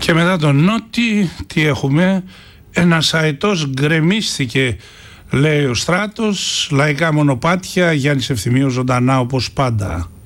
Και μετά τον Νότι, τι έχουμε? Ένας αετός γκρεμίστηκε, λέει ο Στράτος. Λαϊκά μονοπάτια, Γιάννης Ευθυμίου ζωντανά όπως πάντα.